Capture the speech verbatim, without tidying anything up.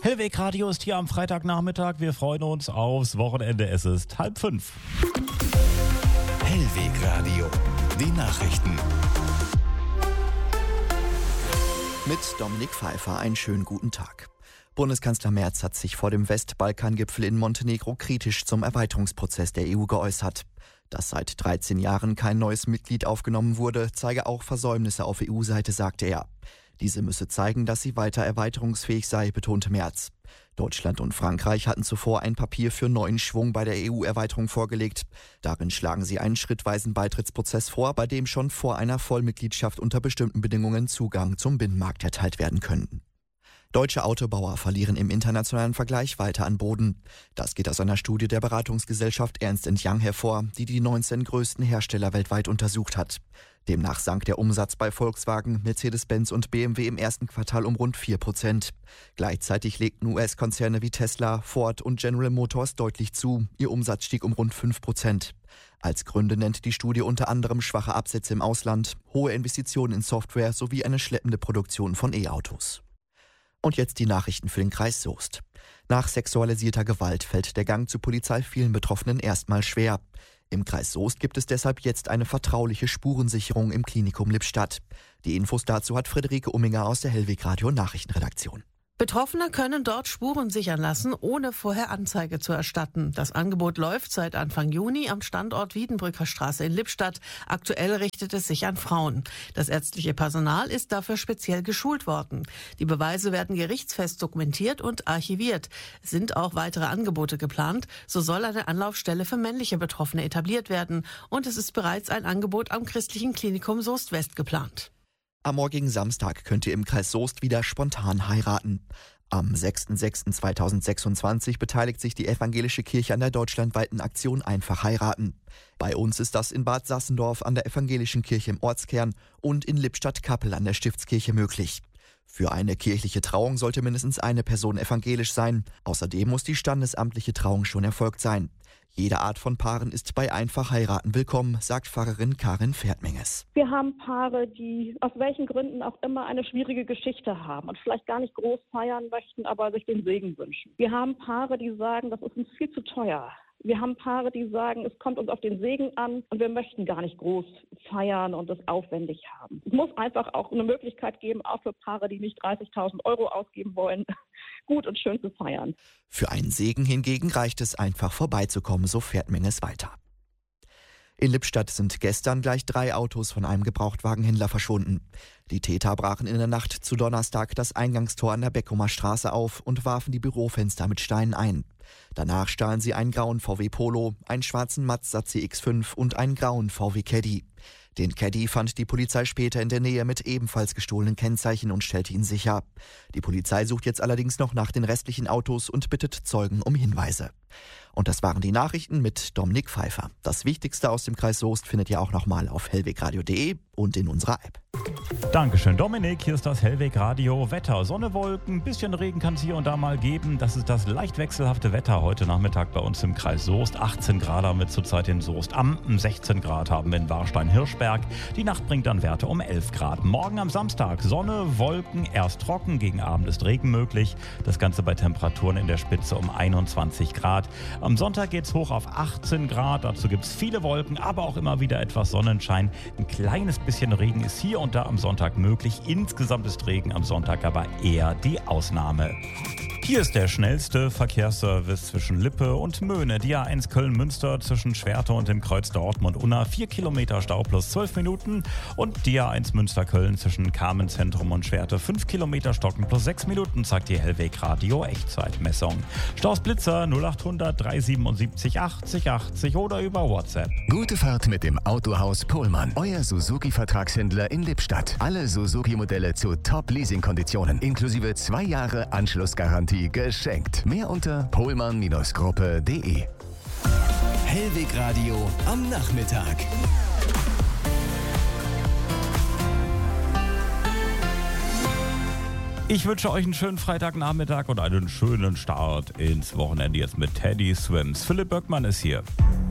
Hellweg Radio ist hier am Freitagnachmittag. Wir freuen uns aufs Wochenende. Es ist halb fünf. Hellweg Radio, die Nachrichten. Mit Dominik Pfeiffer einen schönen guten Tag. Bundeskanzler Merz hat sich vor dem Westbalkan-Gipfel in Montenegro kritisch zum Erweiterungsprozess der E U geäußert. Dass seit dreizehn Jahren kein neues Mitglied aufgenommen wurde, zeige auch Versäumnisse auf E U-Seite, sagte er. Diese müsse zeigen, dass sie weiter erweiterungsfähig sei, betonte Merz. Deutschland und Frankreich hatten zuvor ein Papier für neuen Schwung bei der E U-Erweiterung vorgelegt. Darin schlagen sie einen schrittweisen Beitrittsprozess vor, bei dem schon vor einer Vollmitgliedschaft unter bestimmten Bedingungen Zugang zum Binnenmarkt erteilt werden können. Deutsche Autobauer verlieren im internationalen Vergleich weiter an Boden. Das geht aus einer Studie der Beratungsgesellschaft Ernst and Young hervor, die die neunzehn größten Hersteller weltweit untersucht hat. Demnach sank der Umsatz bei Volkswagen, Mercedes-Benz und B M W im ersten Quartal um rund vier Prozent. Gleichzeitig legten U S-Konzerne wie Tesla, Ford und General Motors deutlich zu. Ihr Umsatz stieg um rund fünf Prozent. Als Gründe nennt die Studie unter anderem schwache Absätze im Ausland, hohe Investitionen in Software sowie eine schleppende Produktion von E-Autos. Und jetzt die Nachrichten für den Kreis Soest. Nach sexualisierter Gewalt fällt der Gang zur Polizei vielen Betroffenen erstmal schwer. Im Kreis Soest gibt es deshalb jetzt eine vertrauliche Spurensicherung im Klinikum Lippstadt. Die Infos dazu hat Friederike Umminger aus der Hellweg Radio Nachrichtenredaktion. Betroffene können dort Spuren sichern lassen, ohne vorher Anzeige zu erstatten. Das Angebot läuft seit Anfang Juni am Standort Wiedenbrücker Straße in Lippstadt. Aktuell richtet es sich an Frauen. Das ärztliche Personal ist dafür speziell geschult worden. Die Beweise werden gerichtsfest dokumentiert und archiviert. Es sind auch weitere Angebote geplant. So soll eine Anlaufstelle für männliche Betroffene etabliert werden. Und es ist bereits ein Angebot am Christlichen Klinikum Soest West geplant. Am morgigen Samstag könnt ihr im Kreis Soest wieder spontan heiraten. Am sechster sechster zweitausendsechsundzwanzig beteiligt sich die evangelische Kirche an der deutschlandweiten Aktion Einfach heiraten. Bei uns ist das in Bad Sassendorf an der evangelischen Kirche im Ortskern und in Lippstadt-Kappel an der Stiftskirche möglich. Für eine kirchliche Trauung sollte mindestens eine Person evangelisch sein. Außerdem muss die standesamtliche Trauung schon erfolgt sein. Jede Art von Paaren ist bei Einfach heiraten willkommen, sagt Pfarrerin Karin Pferdmenges. Wir haben Paare, die aus welchen Gründen auch immer eine schwierige Geschichte haben und vielleicht gar nicht groß feiern möchten, aber sich den Segen wünschen. Wir haben Paare, die sagen, das ist uns viel zu teuer. Wir haben Paare, die sagen, es kommt uns auf den Segen an und wir möchten gar nicht groß feiern und es aufwendig haben. Es muss einfach auch eine Möglichkeit geben, auch für Paare, die nicht dreißigtausend Euro ausgeben wollen, gut und schön zu feiern. Für einen Segen hingegen reicht es einfach vorbeizukommen, so fährt Menges weiter. In Lippstadt sind gestern gleich drei Autos von einem Gebrauchtwagenhändler verschwunden. Die Täter brachen in der Nacht zu Donnerstag das Eingangstor an der Beckumer Straße auf und warfen die Bürofenster mit Steinen ein. Danach stahlen sie einen grauen V W Polo, einen schwarzen Mazda C X fünf und einen grauen V W Caddy. Den Caddy fand die Polizei später in der Nähe mit ebenfalls gestohlenen Kennzeichen und stellte ihn sicher. Die Polizei sucht jetzt allerdings noch nach den restlichen Autos und bittet Zeugen um Hinweise. Und das waren die Nachrichten mit Dominik Pfeiffer. Das Wichtigste aus dem Kreis Soest findet ihr auch nochmal auf hellwegradio punkt de und in unserer App. Dankeschön, Dominik. Hier ist das Hellweg Radio Wetter. Sonne, Wolken, bisschen Regen kann es hier und da mal geben. Das ist das leicht wechselhafte Wetter heute Nachmittag bei uns im Kreis Soest. achtzehn Grad haben wir zurzeit in Soest. Am sechzehn Grad haben wir in Warstein-Hirschberg. Die Nacht bringt dann Werte um elf Grad. Morgen am Samstag Sonne, Wolken, erst trocken, gegen Abend ist Regen möglich. Das Ganze bei Temperaturen in der Spitze um einundzwanzig Grad. Am Sonntag geht es hoch auf achtzehn Grad. Dazu gibt es viele Wolken, aber auch immer wieder etwas Sonnenschein. Ein kleines bisschen Regen ist hier und da am Sonntag möglich. Insgesamt ist Regen am Sonntag aber eher die Ausnahme. Hier ist der schnellste Verkehrsservice zwischen Lippe und Möhne. Die A eins Köln-Münster zwischen Schwerte und dem Kreuz Dortmund-Unna. vier Kilometer Stau plus zwölf Minuten. Und die A eins Münster-Köln zwischen Carmen-Zentrum und Schwerte. fünf Kilometer Stocken plus sechs Minuten, sagt die Hellweg Radio Echtzeitmessung. Staus Blitzer null achthundert dreihundertsiebenundsiebzig achtzig achtzig oder über WhatsApp. Gute Fahrt mit dem Autohaus Pohlmann. Euer Suzuki-Vertragshändler in Lippstadt. Alle Suzuki-Modelle zu Top-Leasing-Konditionen. Inklusive zwei Jahre Anschlussgarantie geschenkt. Mehr unter pohlmann Gruppe punkt de. Hellweg Radio am Nachmittag. Ich wünsche euch einen schönen Freitagnachmittag und einen schönen Start ins Wochenende jetzt mit Teddy Swims. Philipp Böckmann ist hier.